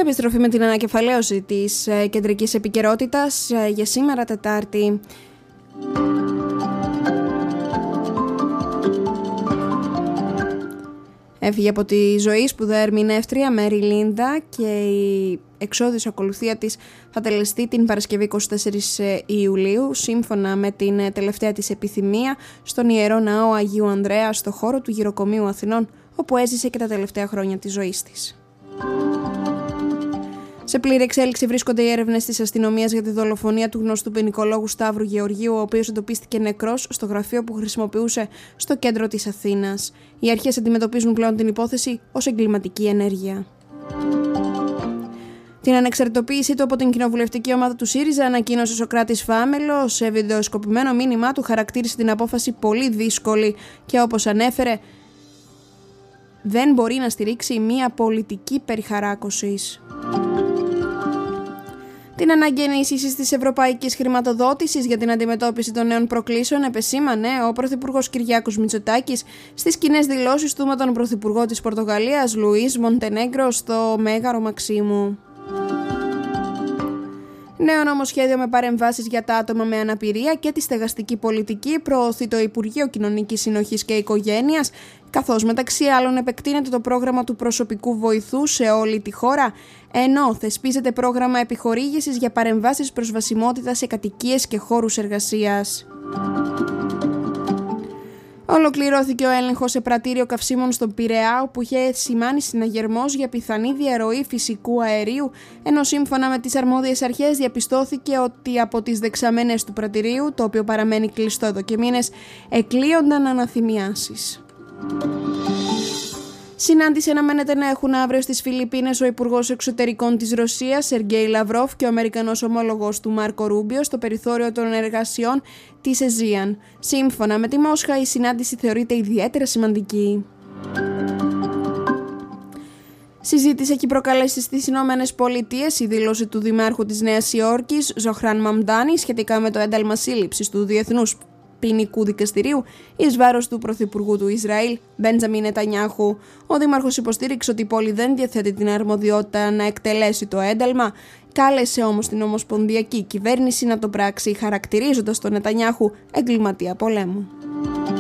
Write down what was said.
Επιστροφή με την ανακεφαλαίωση της κεντρικής επικαιρότητας για σήμερα Τετάρτη. Έφυγε από τη ζωή σπουδαία ερμηνεύτρια Μέρι Λίντα και η εξώδης ακολουθία της θα τελεστεί την Παρασκευή 24 Ιουλίου, σύμφωνα με την τελευταία της επιθυμία, στον Ιερό Ναό Αγίου Ανδρέα στο χώρο του Γυροκομείου Αθηνών, όπου έζησε και τα τελευταία χρόνια της ζωής της. Σε πλήρη εξέλιξη βρίσκονται οι έρευνες της αστυνομίας για τη δολοφονία του γνωστού ποινικολόγου Σταύρου Γεωργίου, ο οποίος εντοπίστηκε νεκρός στο γραφείο που χρησιμοποιούσε στο κέντρο της Αθήνας. Οι αρχές αντιμετωπίζουν πλέον την υπόθεση ως εγκληματική ενέργεια. Την ανεξαρτητοποίησή του από την κοινοβουλευτική ομάδα του ΣΥΡΙΖΑ ανακοίνωσε ο Σωκράτης Φάμελος. Σε βιντεοσκοπημένο μήνυμά του χαρακτήρισε την απόφαση πολύ δύσκολη και, όπως ανέφερε, δεν μπορεί να στηρίξει μια πολιτική περιχαράκωσης. Την ανάγκη ενίσχυσης της ευρωπαϊκής χρηματοδότησης για την αντιμετώπιση των νέων προκλήσεων επεσήμανε ο Πρωθυπουργός Κυριάκος Μητσοτάκης στις κοινές δηλώσεις του με τον Πρωθυπουργό της Πορτογαλίας Λουίς Μοντενέγκρο στο Μέγαρο Μαξίμου. Νέο νομοσχέδιο με παρεμβάσεις για τα άτομα με αναπηρία και τη στεγαστική πολιτική προωθεί το Υπουργείο Κοινωνικής Συνοχής και Οικογένειας, καθώς μεταξύ άλλων επεκτείνεται το πρόγραμμα του προσωπικού βοηθού σε όλη τη χώρα, ενώ θεσπίζεται πρόγραμμα επιχορήγησης για παρεμβάσεις προσβασιμότητας σε κατοικίες και χώρους εργασίας. Ολοκληρώθηκε ο έλεγχος σε πρατήριο καυσίμων στον Πειραιά, όπου είχε σημάνει συναγερμός για πιθανή διαρροή φυσικού αερίου, ενώ σύμφωνα με τις αρμόδιες αρχές διαπιστώθηκε ότι από τις δεξαμενές του πρατηρίου, το οποίο παραμένει κλειστό εδώ και μήνες, εκλείονταν αναθυμιάσεις. Συνάντηση αναμένεται να έχουν αύριο στις Φιλιππίνες ο Υπουργός Εξωτερικών της Ρωσίας, Σεργέη Λαυρόφ, και ο Αμερικανός ομόλογος του Μάρκο Ρούμπιο στο περιθώριο των εργασιών της ΕΖΙΑΝ. Σύμφωνα με τη Μόσχα, η συνάντηση θεωρείται ιδιαίτερα σημαντική. Συζήτηση έχει προκαλέσει στις Ηνωμένες Πολιτείες η δήλωση του Δημάρχου της Νέας Υόρκης, Ζωχράν Μαμντάνη, σχετικά με το ένταλμα σύλληψης του Διεθνούς Ποινικού Δικαστηρίου εις βάρος του Πρωθυπουργού του Ισραήλ, Μπέντζαμιν Νετανιάχου. Ο Δήμαρχος υποστήριξε ότι η πόλη δεν διαθέτει την αρμοδιότητα να εκτελέσει το ένταλμα, κάλεσε όμως την ομοσπονδιακή κυβέρνηση να το πράξει, χαρακτηρίζοντας τον Νετανιάχου εγκληματία πολέμου.